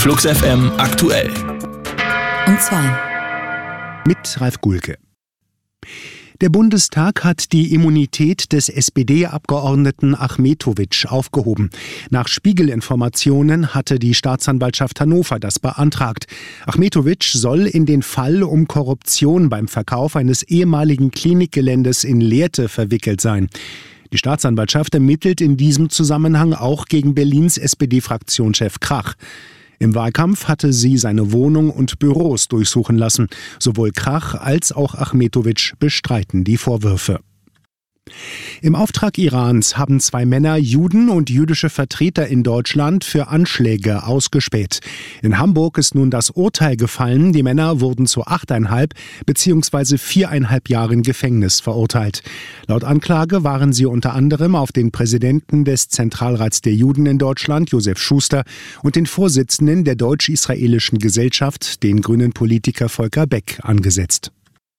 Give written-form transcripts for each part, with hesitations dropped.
Flux FM aktuell. Und zwar mit Ralf Gulke. Der Bundestag hat die Immunität des SPD-Abgeordneten Achmetović aufgehoben. Nach Spiegel-Informationen hatte die Staatsanwaltschaft Hannover das beantragt. Achmetović soll in den Fall um Korruption beim Verkauf eines ehemaligen Klinikgeländes in Lehrte verwickelt sein. Die Staatsanwaltschaft ermittelt in diesem Zusammenhang auch gegen Berlins SPD-Fraktionschef Krach. Im Wahlkampf hatte sie seine Wohnung und Büros durchsuchen lassen. Sowohl Krach als auch Achmetović bestreiten die Vorwürfe. Im Auftrag Irans haben 2 Männer Juden und jüdische Vertreter in Deutschland für Anschläge ausgespäht. In Hamburg ist nun das Urteil gefallen. Die Männer wurden zu 8,5 bzw. 4,5 Jahren Gefängnis verurteilt. Laut Anklage waren sie unter anderem auf den Präsidenten des Zentralrats der Juden in Deutschland, Josef Schuster, und den Vorsitzenden der Deutsch-Israelischen Gesellschaft, den grünen Politiker Volker Beck, angesetzt.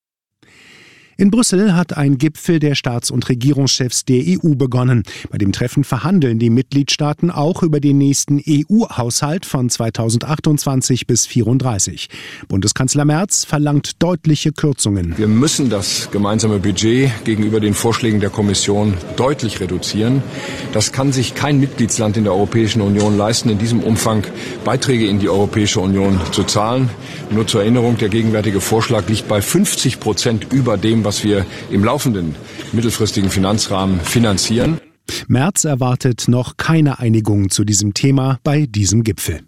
In Brüssel hat ein Gipfel der Staats- und Regierungschefs der EU begonnen. Bei dem Treffen verhandeln die Mitgliedstaaten auch über den nächsten EU-Haushalt von 2028 bis 2034. Bundeskanzler Merz verlangt deutliche Kürzungen. Wir müssen das gemeinsame Budget gegenüber den Vorschlägen der Kommission deutlich reduzieren. Das kann sich kein Mitgliedsland in der Europäischen Union leisten, in diesem Umfang Beiträge in die Europäische Union zu zahlen. Nur zur Erinnerung, der gegenwärtige Vorschlag liegt bei 50% über dem, was wir im laufenden mittelfristigen Finanzrahmen finanzieren. Merz erwartet noch keine Einigung zu diesem Thema bei diesem Gipfel.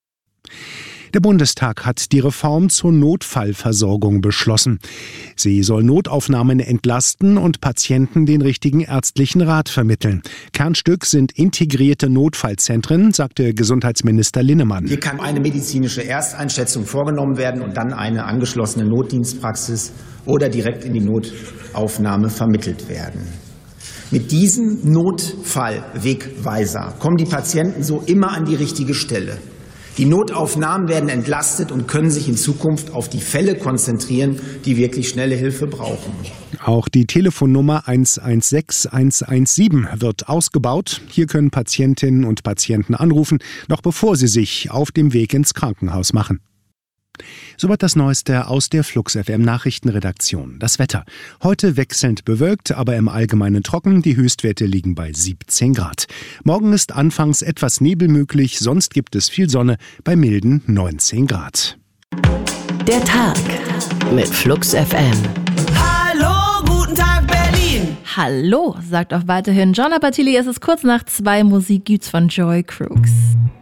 Der Bundestag hat die Reform zur Notfallversorgung beschlossen. Sie soll Notaufnahmen entlasten und Patienten den richtigen ärztlichen Rat vermitteln. Kernstück sind integrierte Notfallzentren, sagte Gesundheitsminister Linnemann. Hier kann eine medizinische Ersteinschätzung vorgenommen werden und dann eine angeschlossene Notdienstpraxis oder direkt in die Notaufnahme vermittelt werden. Mit diesem Notfallwegweiser kommen die Patienten so immer an die richtige Stelle. Die Notaufnahmen werden entlastet und können sich in Zukunft auf die Fälle konzentrieren, die wirklich schnelle Hilfe brauchen. Auch die Telefonnummer 116 117 wird ausgebaut. Hier können Patientinnen und Patienten anrufen, noch bevor sie sich auf dem Weg ins Krankenhaus machen. Soweit das Neueste aus der Flux FM Nachrichtenredaktion. Das Wetter. Heute wechselnd bewölkt, aber im Allgemeinen trocken. Die Höchstwerte liegen bei 17 Grad. Morgen ist anfangs etwas Nebel möglich, sonst gibt es viel Sonne bei milden 19 Grad. der Tag mit Flux FM. Hallo, guten Tag Berlin. Hallo, sagt auch weiterhin John Abatili. Es ist kurz nach 2. Musik gibt's von Joy Crooks.